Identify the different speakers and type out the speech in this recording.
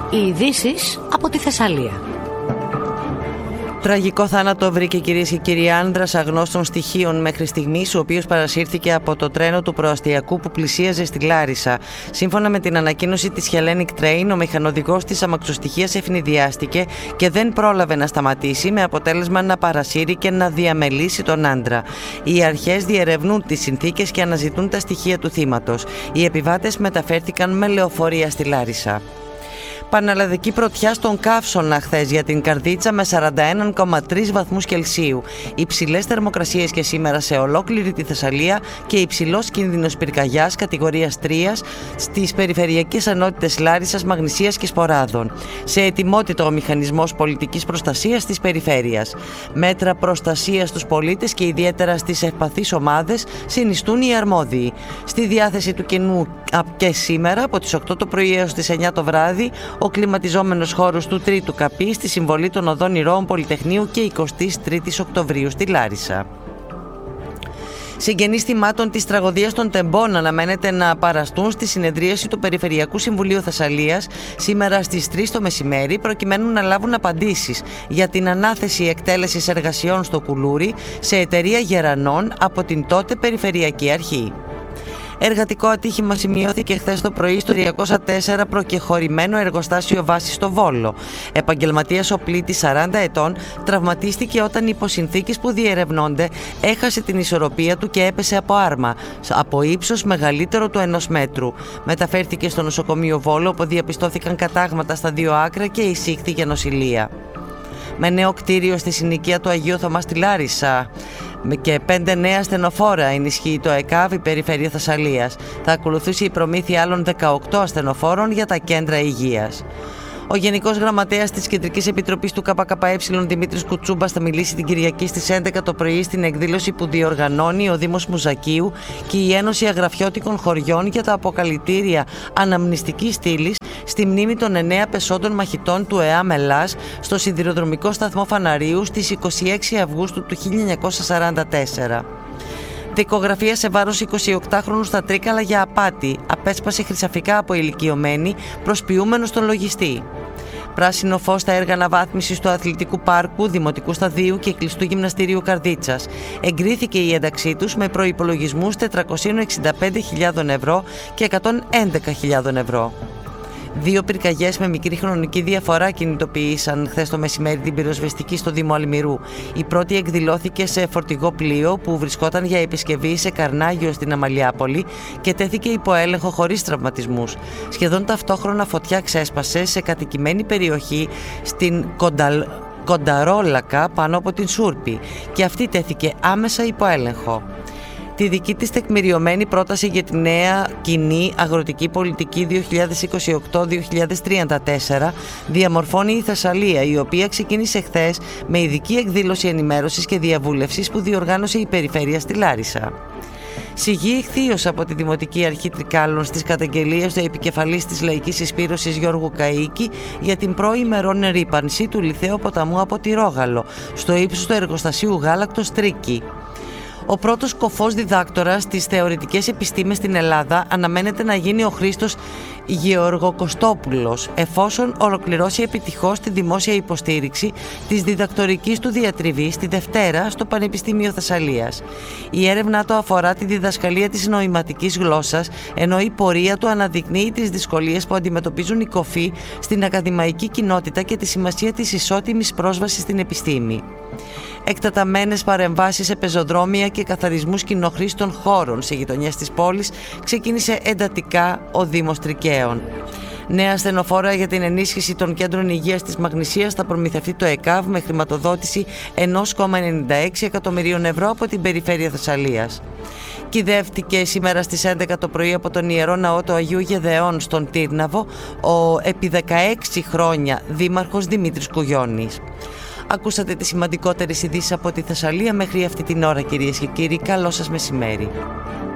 Speaker 1: Οι ειδήσεις από τη Θεσσαλία.
Speaker 2: Τραγικό θάνατο βρήκε, κυρίες και κύριοι, άνδρας αγνώστων στοιχείων μέχρι στιγμής, ο οποίος παρασύρθηκε από το τρένο του προαστιακού που πλησίαζε στη Λάρισα. Σύμφωνα με την ανακοίνωση της Hellenic Train, ο μηχανοδηγός της αμαξοστοιχείας ευνηδιάστηκε και δεν πρόλαβε να σταματήσει, με αποτέλεσμα να παρασύρει και να διαμελήσει τον άντρα. Οι αρχές διερευνούν τις συνθήκες και αναζητούν τα στοιχεία του θύματος. Οι επιβάτες μεταφέρθηκαν με λεωφορεία στη Λάρισα. Πανελλαδική πρωτιά στον Καύσωνα χθες για την Καρδίτσα με 41,3 βαθμούς Κελσίου. Υψηλές θερμοκρασίες και σήμερα σε ολόκληρη τη Θεσσαλία και υψηλός κίνδυνος πυρκαγιάς κατηγορίας 3 στις περιφερειακές ενότητες Λάρισσας, Μαγνησίας και Σποράδων. Σε ετοιμότητα ο μηχανισμός πολιτικής προστασίας της περιφέρειας. Μέτρα προστασίας στους πολίτες και ιδιαίτερα στις ευπαθείς ομάδες συνιστούν οι αρμόδιοι. Στη διάθεση του κοινού και σήμερα από τις 8 το πρωί έως τις 9 το βράδυ ο κλιματιζόμενος χώρος του Τρίτου Καπή στη συμβολή των οδών Ηρώων Πολυτεχνείου και 23 Οκτωβρίου στη Λάρισα. Συγγενείς θυμάτων της τραγωδίας των Τεμπών αναμένεται να παραστούν στη συνεδρίαση του Περιφερειακού Συμβουλίου Θεσσαλίας σήμερα στις 3 το μεσημέρι, προκειμένου να λάβουν απαντήσεις για την ανάθεση εκτέλεσης εργασιών στο Κουλούρι σε εταιρεία Γερανών από την τότε Περιφερειακή Αρχή. Εργατικό ατύχημα σημειώθηκε χθες το πρωί στο 304 προκεχωρημένο εργοστάσιο βάσης στο Βόλο. Επαγγελματίας οπλίτης 40 ετών τραυματίστηκε όταν υπό συνθήκες που διερευνώνται έχασε την ισορροπία του και έπεσε από άρμα, από ύψος μεγαλύτερο του 1 μέτρου. Μεταφέρθηκε στο νοσοκομείο Βόλο, όπου διαπιστώθηκαν κατάγματα στα 2 άκρα και εισήχθη για νοσηλεία. Με νέο κτίριο στη συνοικία του Αγίου Θωμά στη Λάρισα και 5 νέα ασθενοφόρα ενισχύει το ΕΚΑΒ, η Περιφέρεια Θεσσαλίας. Θα ακολουθήσει η προμήθεια άλλων 18 ασθενοφόρων για τα κέντρα υγείας. Ο Γενικός Γραμματέας της Κεντρικής Επιτροπής του ΚΚΕ, Δημήτρης Κουτσούμπας, θα μιλήσει την Κυριακή στις 11 το πρωί στην εκδήλωση που διοργανώνει ο Δήμος Μουζακίου και η Ένωση Αγραφιώτικων Χωριών για τα αποκαλυτήρια αναμνηστικής στήλης στη μνήμη των 9 πεσόντων μαχητών του ΕΑΜ Ελλάς στο σιδηροδρομικό σταθμό Φαναρίου στις 26 Αυγούστου του 1944. Δικογραφία σε βάρος 28χρονου στα Τρίκαλα για απάτη. Απέσπασε χρυσαφικά από ηλικιωμένη, προσποιούμενο στον λογιστή. Πράσινο φως στα έργα αναβάθμισης του Αθλητικού Πάρκου, Δημοτικού Σταδίου και Κλειστού Γυμναστηρίου Καρδίτσας. Εγκρίθηκε η ένταξή τους με προϋπολογισμούς 465.000 ευρώ και 111.000 ευρώ. 2 πυρκαγιές με μικρή χρονική διαφορά κινητοποίησαν χθες το μεσημέρι την πυροσβεστική στο Δήμο Αλμυρού. Η πρώτη εκδηλώθηκε σε φορτηγό πλοίο που βρισκόταν για επισκευή σε Καρνάγιο στην Αμαλιάπολη και τέθηκε υπό έλεγχο χωρίς τραυματισμούς. Σχεδόν ταυτόχρονα φωτιά ξέσπασε σε κατοικημένη περιοχή στην Κονταρόλακα πάνω από την Σούρπη και αυτή τέθηκε άμεσα υπό έλεγχο. Τη δική της τεκμηριωμένη πρόταση για τη νέα κοινή αγροτική πολιτική 2028-2034 διαμορφώνει η Θεσσαλία, η οποία ξεκίνησε χθες με ειδική εκδήλωση ενημέρωσης και διαβούλευσης που διοργάνωσε η Περιφέρεια στη Λάρισα. Συγγεί ηχθείως από τη Δημοτική Αρχή Τρικάλων στις καταγγελίες του επικεφαλής της Λαϊκής Συσπήρωσης Γιώργου Καΐκη για την προημερών ρύπανση του λιθαίου ποταμού από τη Ρόγαλο, στο ύψος του εργοστασίου γάλακτος Τρίκη. Ο πρώτος κοφός διδάκτορας στις θεωρητικές επιστήμες στην Ελλάδα αναμένεται να γίνει ο Χρήστος Γεωργοκωστόπουλος, εφόσον ολοκληρώσει επιτυχώς τη δημόσια υποστήριξη της διδακτορικής του διατριβής τη Δευτέρα στο Πανεπιστήμιο Θεσσαλίας. Η έρευνά του αφορά τη διδασκαλία της νοηματικής γλώσσας, ενώ η πορεία του αναδεικνύει τις δυσκολίες που αντιμετωπίζουν οι κοφοί στην ακαδημαϊκή κοινότητα και τη σημασία της ισότιμης πρόσβασης στην επιστήμη. Εκτεταμένες παρεμβάσεις σε πεζοδρόμια και καθαρισμούς κοινοχρήστων χώρων σε γειτονιές της πόλης ξεκίνησε εντατικά ο Δήμος Τρικαίων. Νέα ασθενοφόρα για την ενίσχυση των κέντρων υγείας της Μαγνησίας θα προμηθευτεί το ΕΚΑΒ με χρηματοδότηση 1,96 εκατομμυρίων ευρώ από την Περιφέρεια Θεσσαλίας. Κυδεύτηκε σήμερα στις 11 το πρωί από τον Ιερό Ναό του Αγίου Γεδεών στον Τύρναβο ο επί 16 χρόνια δήμαρχος Δημήτρης Κουγιώνης. Ακούσατε τις σημαντικότερες ειδήσεις από τη Θεσσαλία μέχρι αυτή την ώρα, κυρίες και κύριοι. Καλό σας μεσημέρι.